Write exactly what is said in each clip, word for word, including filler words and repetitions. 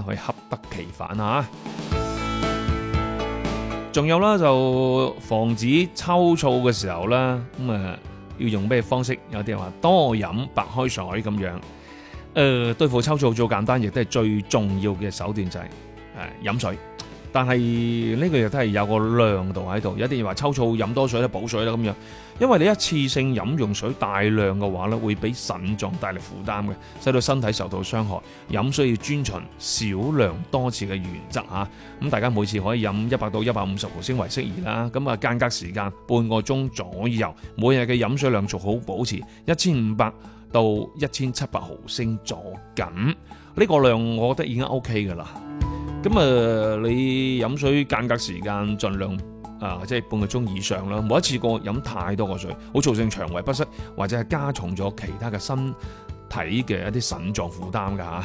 可以恰得其反啊。仲有啦，就防止抽燥嘅時候啦，咁啊要用咩方式？有啲人話多飲白開水咁樣。誒、呃，對付抽燥最簡單，亦都係最重要嘅手段就係誒飲水。但係呢個亦都係有個量度喺度，有啲人話抽燥飲多水咧補水啦咁樣。因為你一次性飲用水大量嘅話咧，會俾腎臟帶嚟負擔嘅，使到身體受到傷害。飲水要遵循少量多次嘅原則嚇。咁大家每次可以飲一百到一百五十毫升為適宜啦。咁啊間隔時間半個鐘左右，每日嘅飲水量最好保持一千五百到一千七百毫升左右。呢個量我覺得已經 OK 㗎啦。咁啊，你飲水間隔時間盡量啊，即係半個鐘以上啦。冇一次過飲太多個水，好造成腸胃不適，或者係加重咗其他嘅身體嘅一啲腎臟負擔㗎嚇。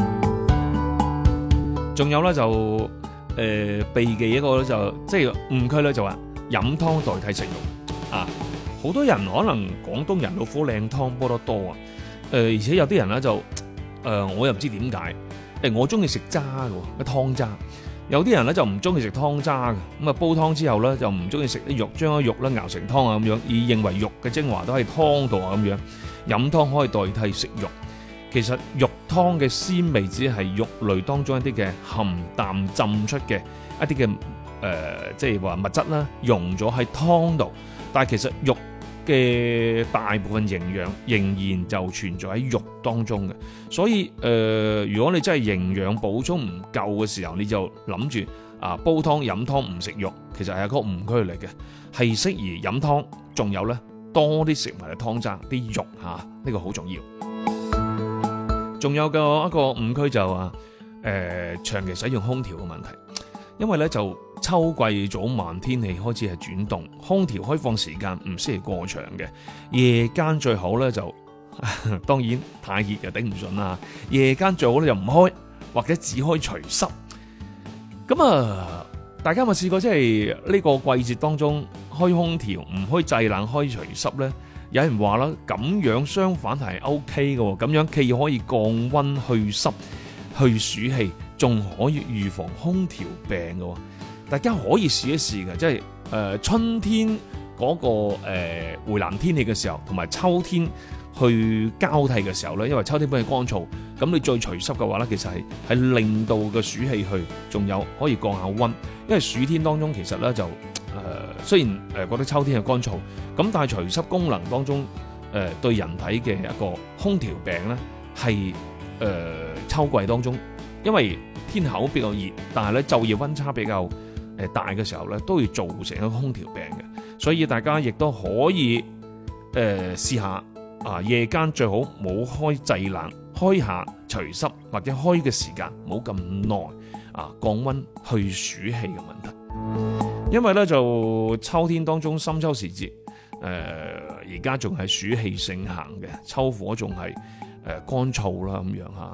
仲有咧就誒、呃、避忌一個咧就即係誤區咧就話飲湯代替食肉啊！好多人可能廣東人老虎靚湯煲得多啊，誒、呃、而且有啲人咧就誒、呃、我又唔知點解。誒我中意食渣嘅，個湯渣。有啲人咧就唔中意食湯渣嘅，咁啊煲湯之後咧就唔中意食啲肉，將啲肉咧熬成湯啊咁樣，而認為肉嘅精華都喺湯度啊咁樣。飲湯可以代替食肉，其實肉湯嘅鮮味只係肉類當中一啲嘅含氮浸出嘅一啲嘅誒，即係話物質啦，溶咗喺湯度，但係其實肉嘅大部分營養仍然就存在喺肉當中嘅，所以誒、呃，如果你真係營養補充唔夠嘅時候，你就諗住啊煲湯飲湯唔食肉，其實係一個誤區嚟嘅，係適宜飲湯，仲有咧多啲食埋啲湯渣啲肉嚇，呢、啊呢個好重要。仲有個一個誤區就話誒、呃、長期使用空調嘅問題，因為咧就秋季早晚天氣開始係轉凍，空調開放時間唔適宜過長嘅，夜間最好咧就當然太熱又頂唔順啦，夜間最好咧就唔開，或者只開除濕。咁啊，大家有冇試過即係呢個季節當中開空調唔開製冷開除濕咧？有人話啦，咁樣相反係 O K 嘅，咁樣既可以降溫去濕去暑氣，仲可以預防空調病嘅。大家可以試一試嘅，即係誒、呃、春天嗰、那個誒、呃、回南天氣嘅時候，同埋秋天去交替嘅時候咧，因為秋天本係乾燥，咁你再除濕嘅話咧，其實係係令到個暑氣去，仲有可以降下溫。因為暑天當中其實咧就誒、呃、雖然誒覺得秋天係乾燥，咁但係除濕功能當中誒、呃、對人體嘅一個空調病咧係誒秋季當中，因為天口比較熱，但係咧晝夜溫差比較誒大嘅時候咧，都會造成一個空調病嘅，所以大家亦都可以誒試下啊，夜間最好冇開製冷，開下除濕或者開嘅時間冇咁耐啊，降溫去暑氣嘅問題。因為咧就秋天當中深秋時節，誒而家仲係暑氣盛行嘅，秋火仲係誒乾燥啦咁樣嚇。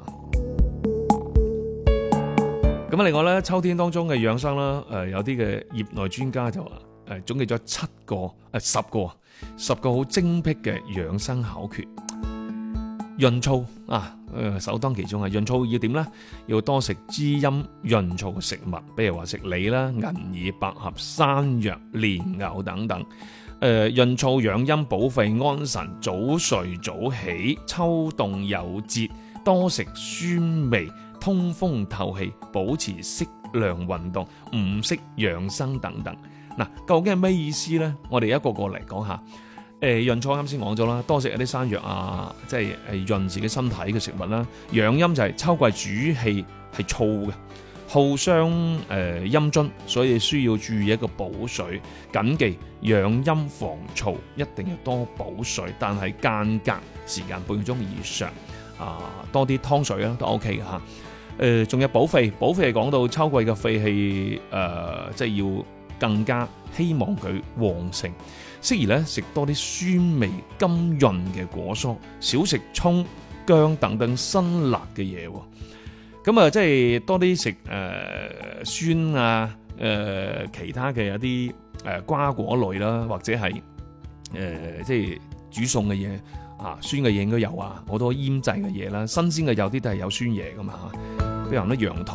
咁另外咧，秋天當中嘅養生啦，誒有啲嘅業內專家就話誒總結咗七個誒十個十個好精闢嘅養生巧訣。潤燥啊，誒首當其衝啊！潤燥要點咧？要多食滋陰潤燥嘅食物，比如話食梨啦、銀耳、百合、山藥、蓮藕等等。誒潤燥養陰補肺安神，早睡早起，秋凍有節，多食酸味，通風透氣，保持適量運動，五色養生等等。嗱，究竟係咩意思呢？我哋一個個嚟講下。誒潤燥啱先講咗啦，多食一啲山藥啊，即係誒潤自己身體嘅食物啦。養陰就係秋季主氣係燥嘅，耗傷誒陰津，所以需要注意一個補水。謹記養陰防燥，一定要多補水，但係間隔時間半個鐘以上啊，多啲湯水啦都 OK 嘅嚇。誒仲有補肺，補肺係講到秋季嘅肺氣誒，即係要更加希望佢旺盛。適宜咧食多啲酸味甘潤嘅果蔬，少食蔥薑等等辛辣嘅嘢。咁啊，即係多啲食誒酸啊，誒、呃、其他嘅一啲誒瓜果類啦，或者係誒、呃、即係煮餸嘅嘢啊，酸嘅嘢應該有啊，好多醃製嘅嘢啦，新鮮嘅有啲都係有酸嘢噶嘛嚇，比如咧羊肚。